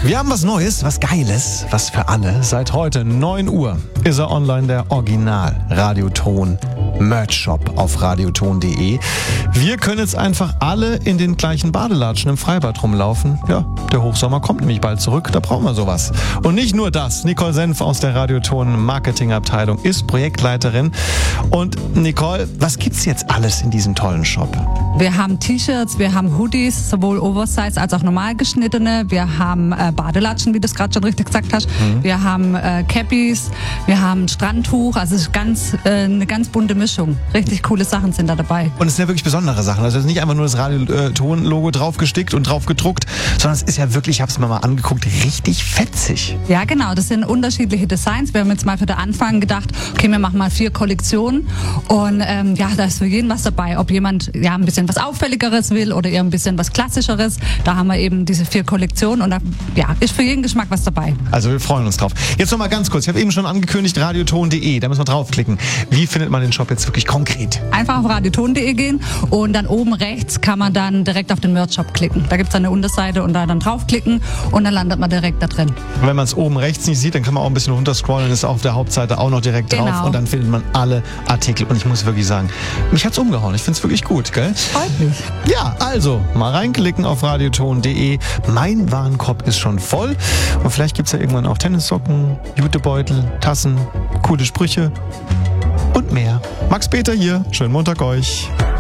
Wir haben was Neues, was Geiles, was für alle. Seit heute 9 Uhr ist er online, der Original Radioton Merch-Shop auf radioton.de. Wir können jetzt einfach alle in den gleichen Badelatschen im Freibad rumlaufen. Ja, der Hochsommer kommt nämlich bald zurück, da brauchen wir sowas. Und nicht nur das, Nicole Senf aus der Radioton Marketingabteilung ist Projektleiterin. Und Nicole, was gibt's jetzt alles in diesem tollen Shop? Wir haben T-Shirts, wir haben Hoodies, sowohl Oversize als auch normal geschnittene. Wir haben Badelatschen, wie du es gerade schon richtig gesagt hast. Wir haben Cappies, wir haben ein Strandtuch. Also es ist eine ganz bunte Mischung. Richtig coole Sachen sind da dabei. Und es sind ja wirklich besondere Sachen. Also es ist nicht einfach nur das Radioton-Logo draufgestickt und drauf gedruckt, sondern es ist ja wirklich, ich habe es mir mal angeguckt, richtig fetzig. Ja, genau. Das sind unterschiedliche Designs. Wir haben jetzt mal für den Anfang gedacht, okay, wir machen mal 4 Kollektionen. Und da ist für jeden was dabei. Ob jemand ein bisschen was Auffälligeres will oder eher ein bisschen was Klassischeres. Da haben wir eben diese 4 Kollektionen und da ist für jeden Geschmack was dabei. Also wir freuen uns drauf. Jetzt noch mal ganz kurz. Ich habe eben schon angekündigt, radioton.de. Da müssen wir draufklicken. Wie findet man den Shop jetzt wirklich konkret? Einfach auf radioton.de gehen und dann oben rechts kann man dann direkt auf den Merch-Shop klicken. Da gibt es eine Unterseite und da dann draufklicken und dann landet man direkt da drin. Und wenn man es oben rechts nicht sieht, dann kann man auch ein bisschen runterscrollen, ist auf der Hauptseite auch noch direkt drauf und dann findet man alle Artikel. Und ich muss wirklich sagen, mich hat's umgehauen. Ich finde es wirklich gut, gell? Freut mich. Ja, also mal reinklicken auf radioton.de. Mein Warenkorb ist schon voll und vielleicht gibt's ja irgendwann auch Tennissocken, Jutebeutel, Tassen, coole Sprüche und mehr. Max Peter hier. Schönen Montag euch.